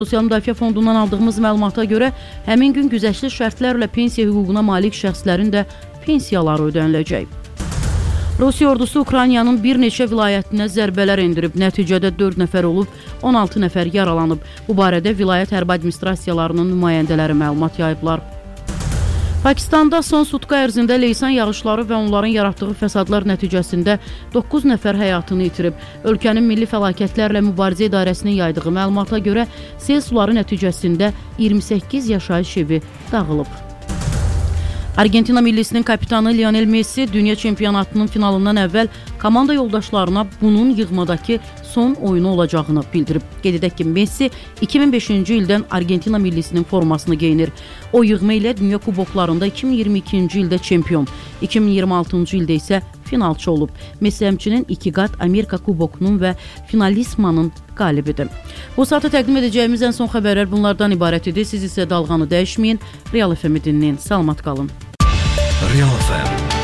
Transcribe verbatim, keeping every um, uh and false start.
Sosial Müdafiə Fondundan aldığımız məlumata görə, həmin gün güzəştli şərtlərlə pensiya hüququna malik şəxslərin də pensiyaları ödəniləcək. Rusiya ordusu Ukraynanın bir neçə vilayətinə zərbələr endirib, nəticədə dörd nəfər olub, on altı nəfər yaralanıb. Bu barədə vilayət hərbi administrasiyalarının nümayəndələri məlumat yayıblar. Pakistanda son sutka ərzində leysan yağışları və onların yaratdığı fəsadlar nəticəsində doqquz nəfər həyatını itirib. Ölkənin Milli Fəlakətlərlə Mübarizə İdarəsinin yaydığı məlumata görə sel suları nəticəsində iyirmi səkkiz yaşayış evi dağılıb. Argentina millisinin kapitanı Lionel Messi dünya çempionatının finalından əvvəl komanda yoldaşlarına bunun yığmadakı son oyunu olacağını bildirib. Qeyd edək ki, Messi iki min beşinci ildən Argentina millisinin formasını geyinir. O yığma ilə dünya kuboklarında iki min iyirmi ikinci ildə çempion, iki min iyirmi altıncı ildə isə finalçı olub. Messi həmçinin iki qat Amerika kubokunun və finalismanın qalibidir. Bu saata təqdim edəcəyimiz ən son xəbərlər bunlardan ibarət idi. Siz isə dalğanı dəyişməyin, Real F M-i dinləyin. Salamat qalın. Real F M